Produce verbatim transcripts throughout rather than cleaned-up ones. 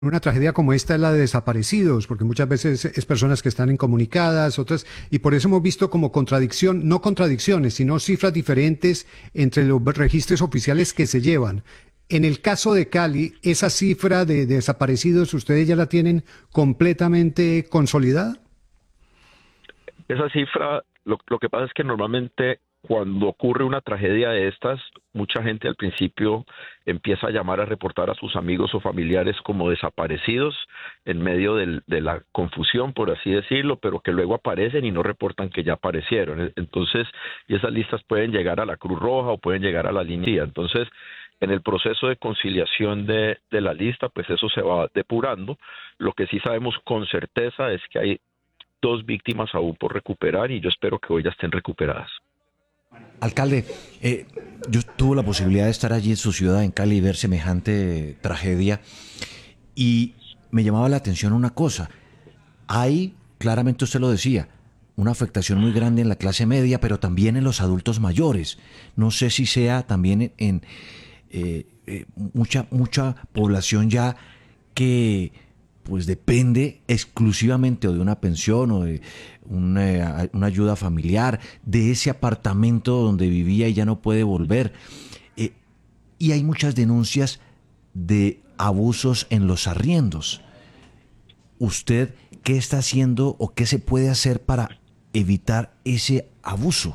Una tragedia como esta es la de desaparecidos, porque muchas veces es personas que están incomunicadas, otras, y por eso hemos visto como contradicción, no contradicciones, sino cifras diferentes entre los registros oficiales que se llevan. En el caso de Cali, esa cifra de, de desaparecidos, ¿ustedes ya la tienen completamente consolidada? Esa cifra, lo, lo que pasa es que normalmente cuando ocurre una tragedia de estas, mucha gente al principio empieza a llamar a reportar a sus amigos o familiares como desaparecidos en medio del- de la confusión, por así decirlo, pero que luego aparecen y no reportan que ya aparecieron. E- Entonces, y esas listas pueden llegar a la Cruz Roja o pueden llegar a la línea. Entonces, en el proceso de conciliación de, de la lista, pues eso se va depurando. Lo que sí sabemos con certeza es que hay dos víctimas aún por recuperar y yo espero que hoy ya estén recuperadas. Alcalde, eh, yo tuve la posibilidad de estar allí en su ciudad, en Cali, y ver semejante tragedia y me llamaba la atención una cosa. Hay, claramente usted lo decía, una afectación muy grande en la clase media, pero también en los adultos mayores. No sé si sea también en, en, eh, eh, mucha, mucha población ya que pues depende exclusivamente o de una pensión o de una, una ayuda familiar, de ese apartamento donde vivía y ya no puede volver. Eh, y hay muchas denuncias de abusos en los arriendos. ¿Usted qué está haciendo o qué se puede hacer para evitar ese abuso?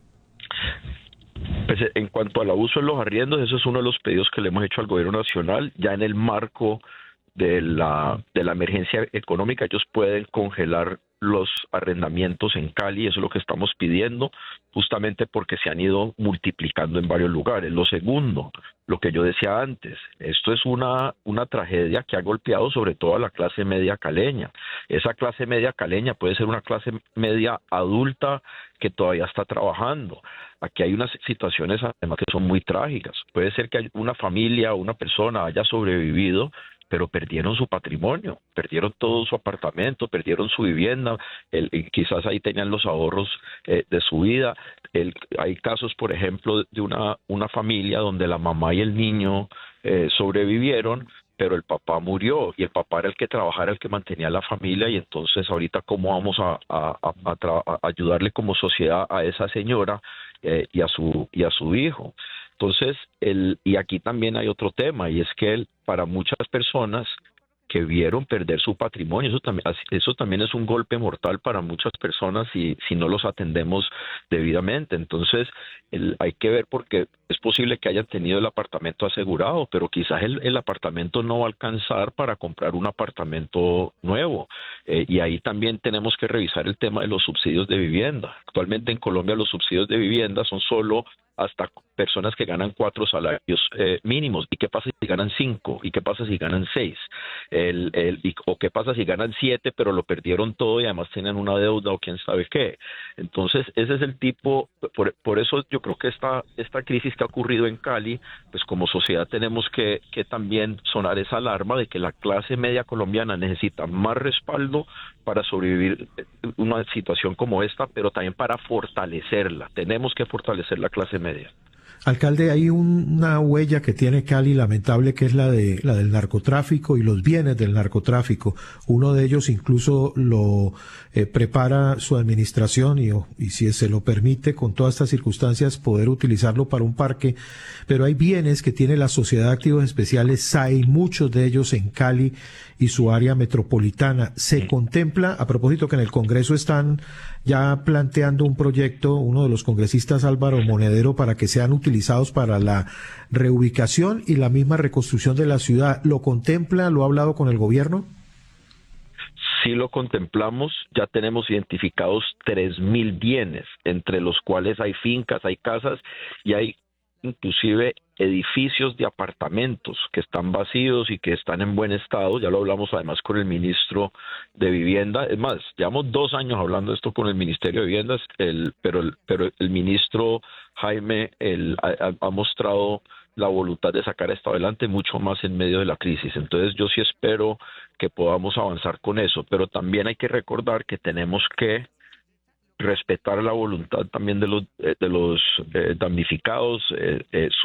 Pues eh, en cuanto al abuso en los arriendos, eso es uno de los pedidos que le hemos hecho al gobierno nacional, ya en el marco de la, de la emergencia económica, ellos pueden congelar los arrendamientos en Cali, eso es lo que estamos pidiendo, justamente porque se han ido multiplicando en varios lugares. Lo segundo, lo que yo decía antes, esto es una, una tragedia que ha golpeado sobre todo a la clase media caleña. Esa clase media caleña puede ser una clase media adulta que todavía está trabajando. Aquí hay unas situaciones además que son muy trágicas. Puede ser que una familia o una persona haya sobrevivido, pero perdieron su patrimonio, perdieron todo su apartamento, perdieron su vivienda, el, y quizás ahí tenían los ahorros eh, de su vida. El, hay casos, por ejemplo, de una, una familia donde la mamá y el niño eh, sobrevivieron, pero el papá murió y el papá era el que trabajaba, era el que mantenía la familia y entonces ahorita cómo vamos a, a, a, a tra- a ayudarle como sociedad a esa señora eh, y a su y a su hijo. Entonces, el, y aquí también hay otro tema, y es que el- para muchas personas que vieron perder su patrimonio, eso también, eso también es un golpe mortal para muchas personas si, si no los atendemos debidamente. Entonces, el, hay que ver porque es posible que hayan tenido el apartamento asegurado, pero quizás el, el apartamento no va a alcanzar para comprar un apartamento nuevo. Eh, y ahí también tenemos que revisar el tema de los subsidios de vivienda. Actualmente en Colombia los subsidios de vivienda son solo hasta personas que ganan cuatro salarios eh, mínimos. ¿Y qué pasa si ganan cinco? ¿Y qué pasa si ganan seis? El, el, y, ¿O qué pasa si ganan siete, pero lo perdieron todo y además tienen una deuda o quién sabe qué? Entonces, ese es el tipo, por, por eso yo creo que esta, esta crisis que ha ocurrido en Cali, pues como sociedad tenemos que, que también sonar esa alarma de que la clase media colombiana necesita más respaldo para sobrevivir una situación como esta, pero también para fortalecerla. Tenemos que fortalecer la clase media. Alcalde, hay un- una huella que tiene Cali lamentable que es la de la del narcotráfico y los bienes del narcotráfico. Uno de ellos incluso lo eh, prepara su administración y, o- y si se lo permite con todas estas circunstancias poder utilizarlo para un parque. Pero hay bienes que tiene la Sociedad de Activos Especiales S A I, muchos de ellos en Cali y su área metropolitana. Se contempla, a propósito que en el Congreso están ya planteando un proyecto, uno de los congresistas Álvaro Monedero, para que sean utilizados para la reubicación y la misma reconstrucción de la ciudad. ¿Lo contempla? ¿Lo ha hablado con el gobierno? Si lo contemplamos, ya tenemos identificados tres mil bienes, entre los cuales hay fincas, hay casas y hay inclusive edificios de apartamentos que están vacíos y que están en buen estado. Ya lo hablamos además con el ministro de Vivienda. Es más, llevamos dos años hablando de esto con el Ministerio de Viviendas, el, pero, el, pero el ministro Jaime el, ha, ha mostrado la voluntad de sacar esto adelante mucho más en medio de la crisis. Entonces yo sí espero que podamos avanzar con eso, pero también hay que recordar que tenemos que respetar la voluntad también de los, de los eh, damnificados, eh, eh,